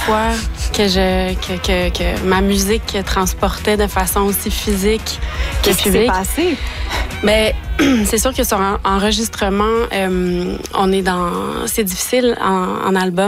fois que ma musique transportait de façon aussi physique que Qu'est-ce qui s'est passé? Mais c'est sûr que sur enregistrement, c'est difficile en album.